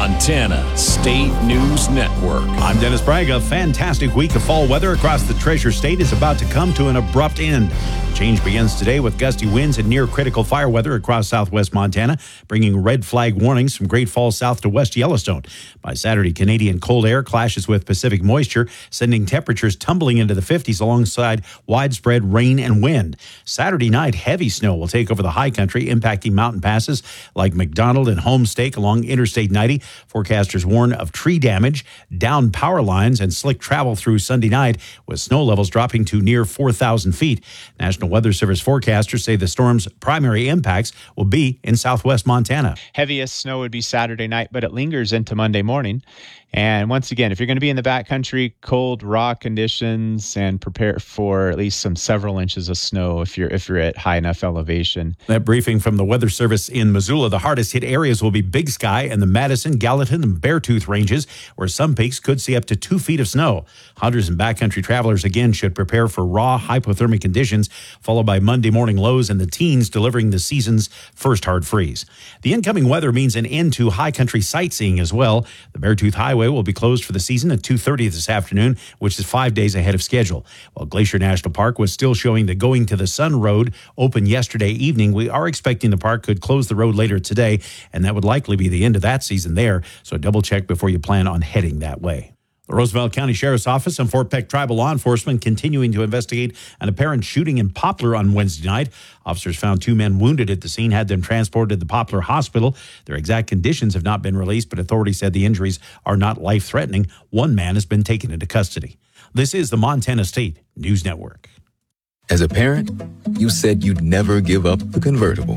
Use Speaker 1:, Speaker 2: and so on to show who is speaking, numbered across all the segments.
Speaker 1: Montana State News Network.
Speaker 2: I'm Dennis Bragg. A fantastic week of fall weather across the Treasure State is about to come to an abrupt end. The change begins today with gusty winds and near critical fire weather across southwest Montana, bringing red flag warnings from Great Falls south to West Yellowstone. By Saturday, Canadian cold air clashes with Pacific moisture, sending temperatures tumbling into the 50s alongside widespread rain and wind. Saturday night, heavy snow will take over the high country, impacting mountain passes like McDonald and Homestake along Interstate 90. Forecasters warn of tree damage, downed power lines, and slick travel through Sunday night, with snow levels dropping to near 4,000 feet. National Weather Service forecasters say the storm's primary impacts will be in southwest Montana.
Speaker 3: Heaviest snow would be Saturday night, but it lingers into Monday morning. And once again, if you're going to be in the backcountry, cold, raw conditions, and prepare for at least several inches of snow if you're at high enough elevation.
Speaker 2: That briefing from the Weather Service in Missoula. The hardest hit areas will be Big Sky and the Madison, Gallatin, and Beartooth ranges, where some peaks could see up to 2 feet of snow. Hunters and backcountry travelers again should prepare for raw hypothermic conditions, followed by Monday morning lows in the teens, delivering the season's first hard freeze. The incoming weather means an end to high country sightseeing as well. The Beartooth Highway will be closed for the season at 2:30 this afternoon, which is 5 days ahead of schedule. While Glacier National Park was still showing the Going to the Sun Road open yesterday evening, we are expecting the park could close the road later today, and that would likely be the end of that season there, so double check before you plan on heading that way. The Roosevelt County Sheriff's Office and Fort Peck Tribal Law Enforcement continuing to investigate an apparent shooting in Poplar on Wednesday night. Officers found 2 men wounded at the scene, had them transported to the Poplar Hospital. Their exact conditions have not been released, but authorities said the injuries are not life-threatening. 1 man has been taken into custody. This is the Montana State News Network.
Speaker 4: As a parent, you said you'd never give up the convertible.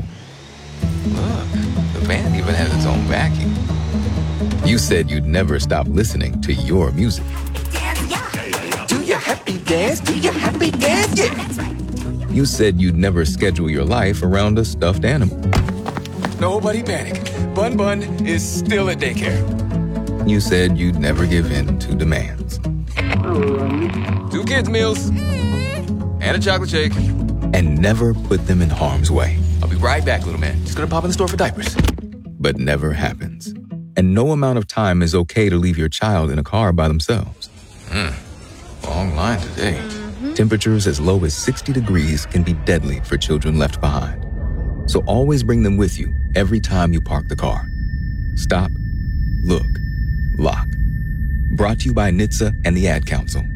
Speaker 5: Look, the van even has its own vacuum.
Speaker 4: You said you'd never stop listening to your music.
Speaker 5: Do your happy dance, do your happy dance, yeah.
Speaker 4: You said you'd never schedule your life around a stuffed animal.
Speaker 5: Nobody panic. Bun Bun is still at daycare.
Speaker 4: You said you'd never give in to demands.
Speaker 5: 2 kids' meals and a chocolate shake.
Speaker 4: And never put them in harm's way.
Speaker 5: I'll be right back, little man. Just gonna pop in the store for diapers.
Speaker 4: But never happens. And no amount of time is okay to leave your child in a car by themselves.
Speaker 5: Long line today.
Speaker 4: Temperatures as low as 60 degrees can be deadly for children left behind. So always bring them with you every time you park the car. Stop, look, lock. Brought to you by NHTSA and the Ad Council.